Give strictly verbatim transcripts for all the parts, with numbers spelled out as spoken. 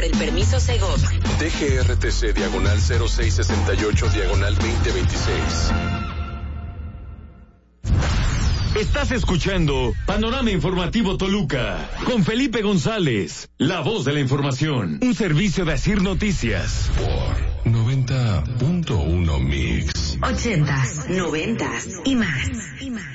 por el permiso Segov. D G R T C diagonal cero seis sesenta y ocho diagonal veinte veintiséis. Estás escuchando Panorama Informativo Toluca con Felipe González, la voz de la información, un servicio de Asir Noticias Por noventa punto uno Mix. Ochentas, noventas y más. Y más.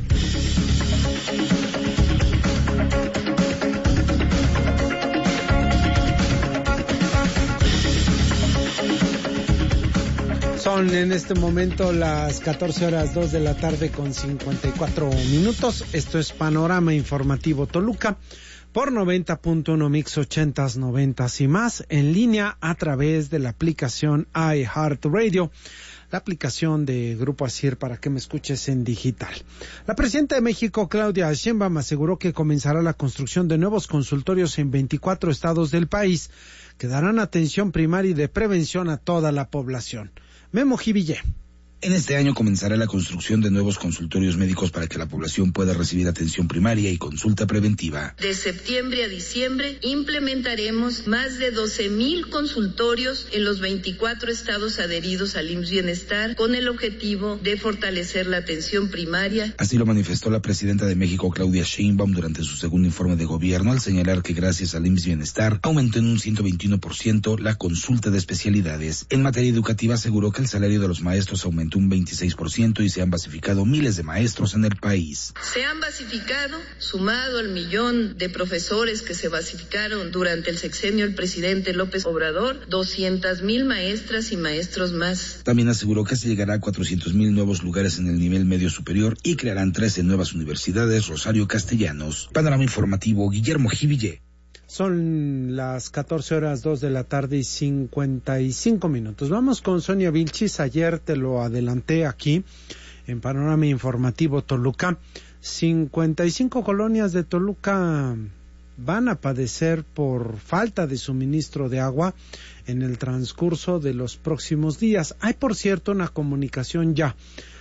Son en este momento las catorce horas dos de la tarde con cincuenta y cuatro minutos. Esto es Panorama Informativo Toluca por noventa punto uno Mix, ochentas, noventas y más, en línea a través de la aplicación iHeartRadio, la aplicación de Grupo Asir para que me escuches en digital. La presidenta de México, Claudia Sheinbaum, aseguró que comenzará la construcción de nuevos consultorios en veinticuatro estados del país que darán atención primaria y de prevención a toda la población. Memo Jiville. En este año comenzará la construcción de nuevos consultorios médicos para que la población pueda recibir atención primaria y consulta preventiva. De septiembre a diciembre implementaremos más de doce mil consultorios en los veinticuatro estados adheridos al I M S S Bienestar con el objetivo de fortalecer la atención primaria. Así lo manifestó la presidenta de México, Claudia Sheinbaum, durante su segundo informe de gobierno, al señalar que gracias al I M S S Bienestar aumentó en un ciento veintiuno por ciento la consulta de especialidades. En materia educativa aseguró que el salario de los maestros aumentó un veintiséis por ciento y se han basificado miles de maestros en el país. Se han basificado, sumado al millón de profesores que se basificaron durante el sexenio del presidente López Obrador, doscientas mil maestras y maestros más. También aseguró que se llegará a cuatrocientos mil nuevos lugares en el nivel medio superior y crearán trece nuevas universidades Rosario Castellanos. Panorama Informativo, Guillermo Jiville. Son las catorce horas dos de la tarde y cincuenta y cinco minutos. Vamos con Sonia Vilchis. Ayer te lo adelanté aquí en Panorama Informativo Toluca. cincuenta y cinco colonias de Toluca van a padecer por falta de suministro de agua en el transcurso de los próximos días. Hay, por cierto, una comunicación ya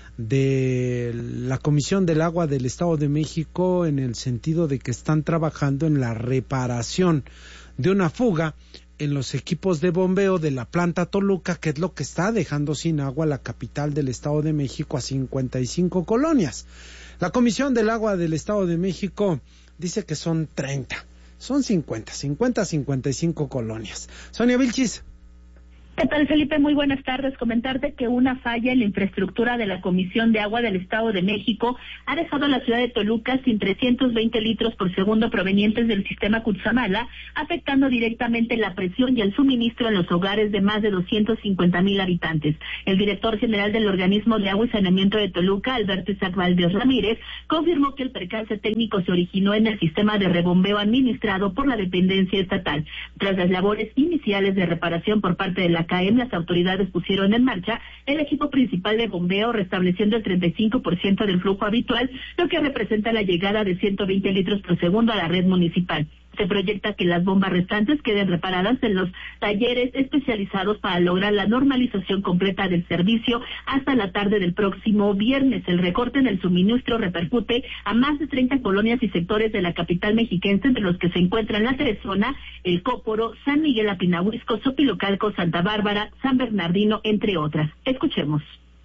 de la Comisión del Agua del Estado de México en el sentido de que están trabajando en la reparación de una fuga en los equipos de bombeo de la planta Toluca, que es lo que está dejando sin agua la capital del Estado de México a cincuenta y cinco colonias. La Comisión del Agua del Estado de México dice que son treinta, son cincuenta, cincuenta, cincuenta y cinco colonias. Sonia Vilchis. ¿Qué tal, Felipe? Muy buenas tardes. Comentarte que una falla en la infraestructura de la Comisión de Agua del Estado de México ha dejado a la ciudad de Toluca sin trescientos veinte litros por segundo provenientes del sistema Cutzamala, afectando directamente la presión y el suministro en los hogares de más de doscientos cincuenta mil habitantes. El director general del Organismo de Agua y Saneamiento de Toluca, Alberto Isaac Valdés Ramírez, confirmó que el percance técnico se originó en el sistema de rebombeo administrado por la dependencia estatal. Tras las labores iniciales de reparación por parte de la C A E M, las autoridades pusieron en marcha el equipo principal de bombeo, restableciendo el treinta y cinco por ciento del flujo habitual, lo que representa la llegada de ciento veinte litros por segundo a la red municipal. Se proyecta que las bombas restantes queden reparadas en los talleres especializados para lograr la normalización completa del servicio hasta la tarde del próximo viernes. El recorte en el suministro repercute a más de treinta colonias y sectores de la capital mexiquense, entre los que se encuentran La Teresona, El Cóporo, San Miguel Apinahuisco, Zopilocalco, Santa Bárbara, San Bernardino, entre otras. Escuchemos.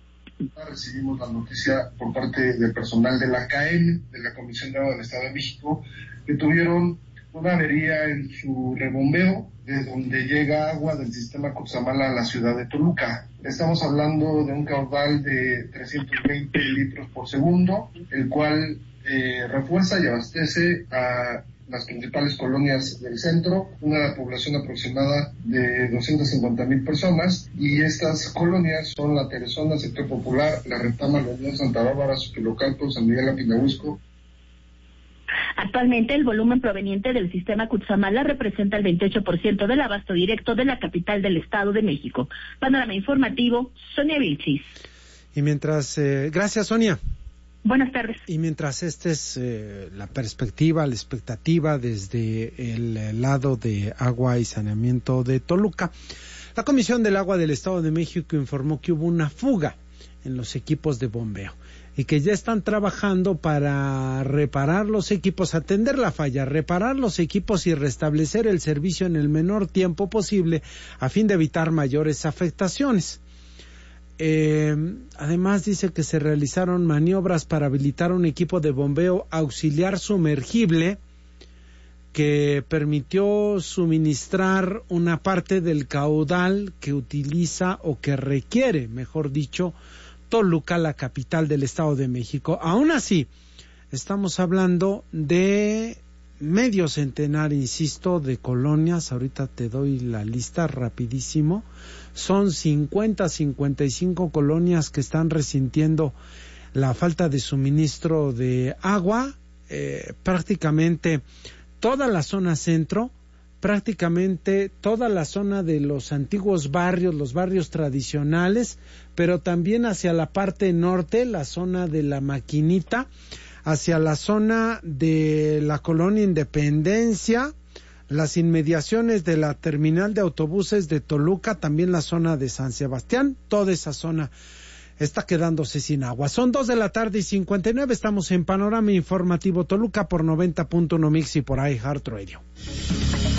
Recibimos la noticia por parte del personal de la C A E M, de la Comisión de Agua del Estado de México, que tuvieron una avería en su rebombeo, de donde llega agua del sistema Cutzamala a la ciudad de Toluca. Estamos hablando de un caudal de trescientos veinte litros por segundo, el cual eh, refuerza y abastece a las principales colonias del centro, una población aproximada de doscientas cincuenta mil personas, y estas colonias son La Teresona, Sector Popular, La Retama, La Unión, Santa Bárbara, Zopilocalco, San Miguel Apinahuisco. Actualmente el volumen proveniente del sistema Cutzamala representa el veintiocho por ciento del abasto directo de la capital del Estado de México. Panorama Informativo, Sonia Vilchis. Y mientras, eh, gracias Sonia. Buenas tardes. Y mientras esta es eh, la perspectiva, la expectativa desde el lado de agua y saneamiento de Toluca, la Comisión del Agua del Estado de México informó que hubo una fuga en los equipos de bombeo. y que ya están trabajando para reparar los equipos, atender la falla, reparar los equipos y restablecer el servicio en el menor tiempo posible a fin de evitar mayores afectaciones. Eh, además dice que se realizaron maniobras para habilitar un equipo de bombeo auxiliar sumergible que permitió suministrar una parte del caudal que utiliza o que requiere, mejor dicho, Toluca, la capital del Estado de México. Aún así, estamos hablando de medio centenar, insisto, de colonias. Ahorita te doy la lista rapidísimo. Son cincuenta, cincuenta y cinco colonias que están resintiendo la falta de suministro de agua. Eh, prácticamente toda la zona centro, prácticamente toda la zona de los antiguos barrios, los barrios tradicionales, pero también hacia la parte norte, la zona de la Maquinita, hacia la zona de la Colonia Independencia, las inmediaciones de la terminal de autobuses de Toluca, también la zona de San Sebastián, toda esa zona está quedándose sin agua. Son dos de la tarde y cincuenta y nueve, estamos en Panorama Informativo Toluca por noventa punto uno Mix y por iHeartRadio.